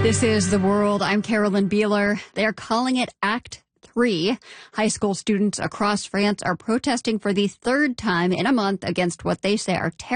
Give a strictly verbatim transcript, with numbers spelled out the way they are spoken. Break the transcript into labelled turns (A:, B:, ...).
A: This is The World. I'm Carolyn Beeler. They're calling it Act Three. High school students across France are protesting for the third time in a month against what they say are terrible